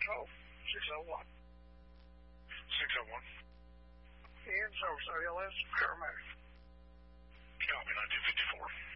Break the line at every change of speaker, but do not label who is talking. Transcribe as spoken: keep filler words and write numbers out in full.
oh, six oh one.
six oh one.
Ian Sosa, L S, paramedic.
Copy, nineteen fifty-four.